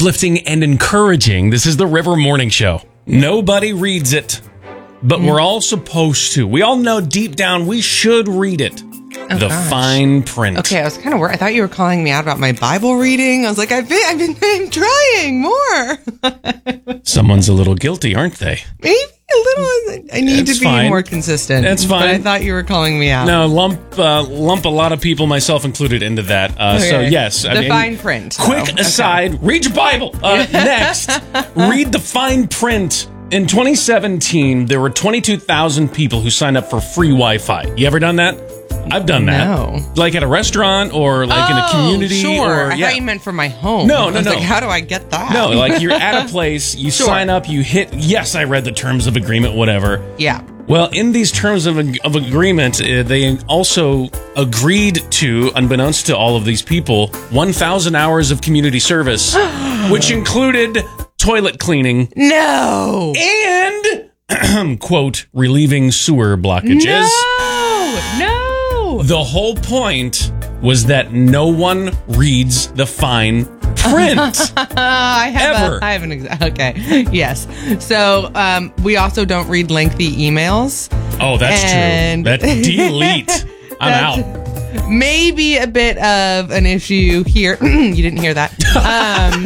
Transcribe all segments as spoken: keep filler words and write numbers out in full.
uplifting and encouraging. This is the River Morning Show. Nobody reads it, but mm. we're all supposed to. We all know deep down we should read it. Oh, the gosh. Fine print. Okay, I was kind of worried. I thought you were calling me out about my Bible reading. I was like, I've been, I've been, I'm trying more. Someone's a little guilty, aren't they? Maybe a little. I need That's to be fine. more consistent. That's fine. But I thought you were calling me out. No, lump uh, lump a lot of people, myself included, into that. Uh, okay. So yes, I the mean, fine print. Quick though. aside: okay. Read your Bible. Uh, next, read the fine print. In twenty seventeen, there were twenty-two thousand people who signed up for free Wi-Fi. You ever done that? I've done that. No. Like at a restaurant or like oh, in a community. Sure. Or, I yeah. thought you meant for my home. No, no, I was no. Like, how do I get that? No, like you're at a place, you sure. sign up, you hit, yes, I read the terms of agreement, whatever. Yeah. Well, in these terms of, of agreement, uh, they also agreed to, unbeknownst to all of these people, one thousand hours of community service, which included toilet cleaning. No. And, quote, relieving sewer blockages. No. No. The whole point was that no one reads the fine print. I have ever. A, I have an exa- okay. Yes. So um, we also don't read lengthy emails. Oh, that's and true. That delete. I'm out. Maybe a bit of an issue here. You didn't hear that. Um,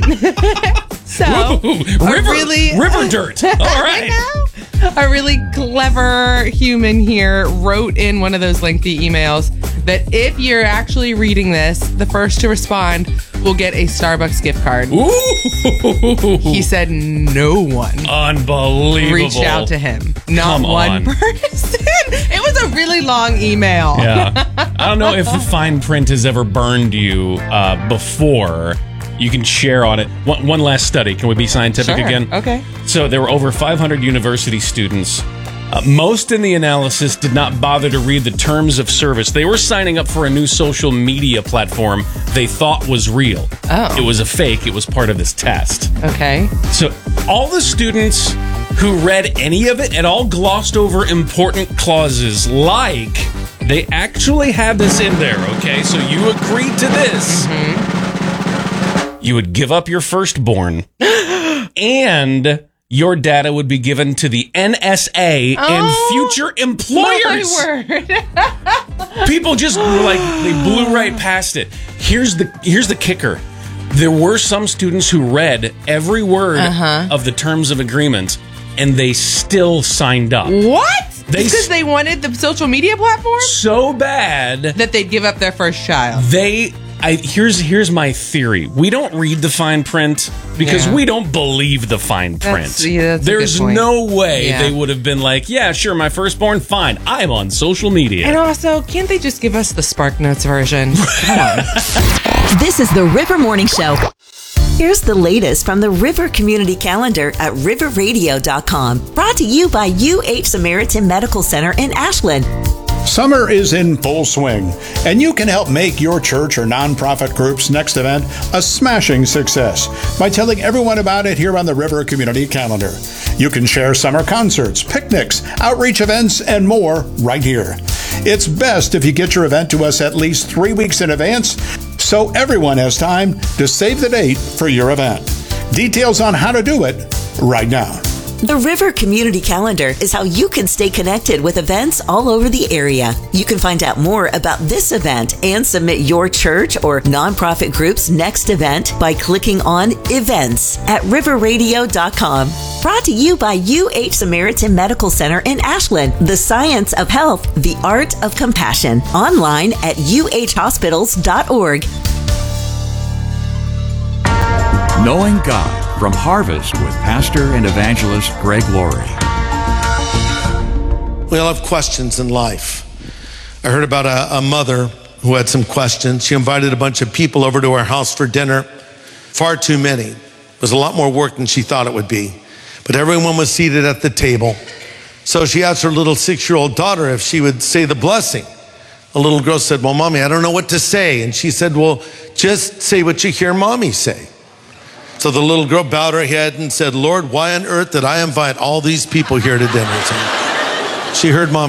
so Ooh, river, really, river dirt. All right. A really clever human here wrote in one of those lengthy emails that if you're actually reading this, the first to respond will get a Starbucks gift card. Ooh. He said no one Unbelievable. reached out to him. Not Come one on. person. It was a really long email. Yeah. I don't know if the fine print has ever burned you uh, before. You can share on it. One, one last study. Can we be scientific Sure. again? Okay. So there were over five hundred university students. Uh, most in the analysis did not bother to read the terms of service. They were signing up for a new social media platform they thought was real. Oh. It was a fake. It was part of this test. Okay. So all the students who read any of it at all glossed over important clauses, like they actually had this in there, okay? So you agreed to this. Mm-hmm. You would give up your firstborn, and your data would be given to the N S A oh, and future employers. My word. People just like they blew right past it. Here's the here's the kicker. There were some students who read every word uh-huh. of the terms of agreement, and they still signed up. What? They because they wanted the social media platform? So bad that they'd give up their first child. They I here's here's my theory. We don't read the fine print because yeah. we don't believe the fine print. That's, yeah, that's There's a good point. no way yeah. they would have been like, yeah, sure, my firstborn, fine. I'm on social media. And also, can't they just give us the Spark Notes version? Come on. This is the River Morning Show. Here's the latest from the River Community Calendar at river radio dot com. Brought to you by U H Samaritan Medical Center in Ashland. Summer is in full swing, and you can help make your church or nonprofit group's next event a smashing success by telling everyone about it here on the River Community Calendar. You can share summer concerts, picnics, outreach events, and more right here. It's best if you get your event to us at least three weeks in advance so everyone has time to save the date for your event. Details on how to do it right now. The River Community Calendar is how you can stay connected with events all over the area. You can find out more about this event and submit your church or nonprofit group's next event by clicking on Events at river radio dot com. Brought to you by U H Samaritan Medical Center in Ashland. The science of health, the art of compassion. Online at u h hospitals dot org. Knowing God from Harvest with Pastor and Evangelist Greg Laurie. We all have questions in life. I heard about a, a mother who had some questions. She invited a bunch of people over to her house for dinner. Far too many. It was a lot more work than she thought it would be. But everyone was seated at the table. So she asked her little six-year-old daughter if she would say the blessing. The little girl said, well, Mommy, I don't know what to say. And she said, well, just say what you hear Mommy say. So the little girl bowed her head and said, Lord, why on earth did I invite all these people here to dinner? So she heard Mom